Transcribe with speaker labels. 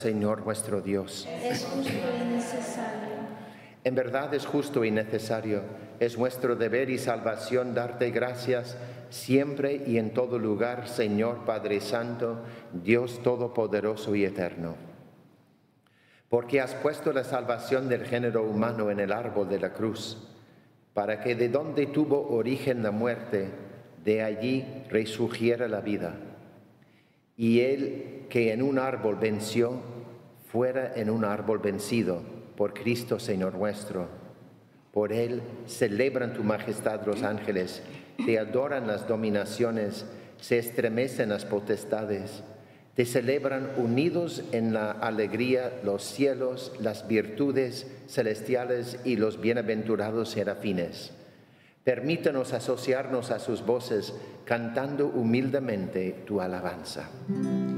Speaker 1: Señor nuestro Dios.
Speaker 2: Es justo y necesario.
Speaker 1: En verdad es justo y necesario, es nuestro deber y salvación darte gracias siempre y en todo lugar, Señor Padre Santo, Dios Todopoderoso y Eterno. Porque has puesto la salvación del género humano en el árbol de la cruz, para que de donde tuvo origen la muerte, de allí resurgiera la vida. Y él que en un árbol venció, fuera en un árbol vencido por Cristo Señor nuestro. Por él celebran tu majestad los ángeles, te adoran las dominaciones, se estremecen las potestades, te celebran unidos en la alegría los cielos, las virtudes celestiales y los bienaventurados serafines. Permítanos asociarnos a sus voces, cantando humildemente tu alabanza.